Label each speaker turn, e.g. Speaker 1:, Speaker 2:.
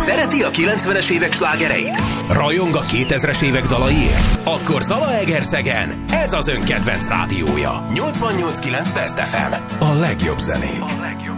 Speaker 1: Szereti a 90-es évek slágereit? Rajong a 2000-es évek dalaiért? Akkor Zalaegerszegen ez az ön kedvenc rádiója. 88.9 Best FM. A legjobb zenék.